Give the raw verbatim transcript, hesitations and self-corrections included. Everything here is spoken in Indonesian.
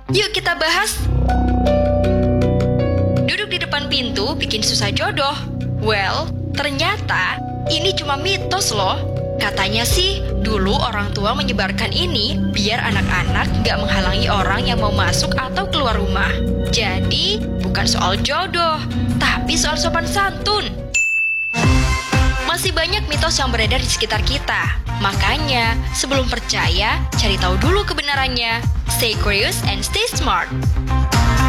Yuk kita bahas. Duduk di depan pintu bikin susah jodoh. Well, ternyata ini cuma mitos loh. Katanya sih, dulu orang tua menyebarkan ini biar anak-anak gak menghalangi orang yang mau masuk atau keluar rumah. Jadi, bukan soal jodoh, tapi soal sopan santun. Masih banyak mitos yang beredar di sekitar kita. Makanya, sebelum percaya, cari tahu dulu kebenarannya. Stay curious and stay smart.